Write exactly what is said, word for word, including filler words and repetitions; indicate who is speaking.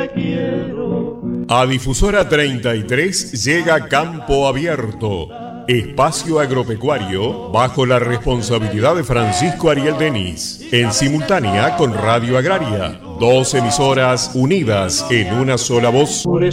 Speaker 1: te quiero.
Speaker 2: A Difusora treinta y tres llega Campo Abierto, espacio agropecuario bajo la responsabilidad de Francisco Ariel Denis, en simultánea con Radio Agraria, dos emisoras unidas en una sola voz.